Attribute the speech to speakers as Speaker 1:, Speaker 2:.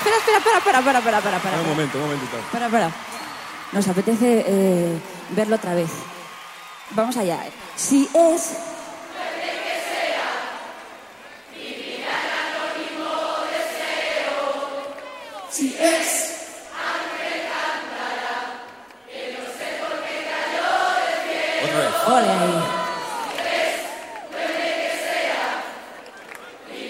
Speaker 1: Espera.
Speaker 2: Un momento.
Speaker 1: Espera. Nos apetece verlo otra vez. Vamos allá. Si es... Si es...
Speaker 2: Otra vez.
Speaker 1: Ole ahí.